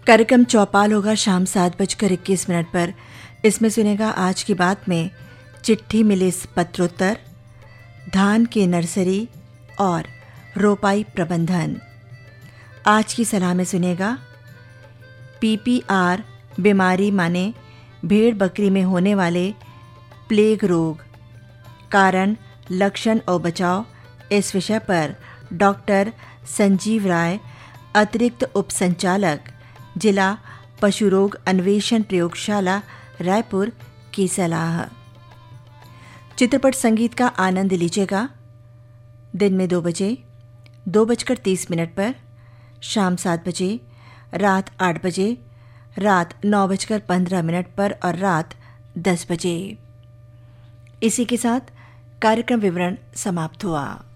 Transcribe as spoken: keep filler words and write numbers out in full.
कार्यक्रम चौपाल होगा शाम सात बजकर इक्कीस मिनट पर। इसमें सुनेगा आज की बात में चिट्ठी मिले पत्रोत्तर, धान की नर्सरी और रोपाई प्रबंधन। आज की सलाह में सुनेगा पीपीआर बीमारी माने भेड़ बकरी में होने वाले प्लेग रोग, कारण, लक्षण और बचाव। इस विषय पर डॉक्टर संजीव राय, अतिरिक्त उप संचालक, जिला पशु रोग अन्वेषण प्रयोगशाला रायपुर की सलाह। चित्रपट संगीत का आनंद लीजिएगा दिन में दो बजे, दो बजकर तीस मिनट पर, शाम सात बजे, रात आठ बजे, रात नौ बजकर पंद्रह मिनट पर और रात दस बजे। इसी के साथ कार्यक्रम विवरण समाप्त हुआ।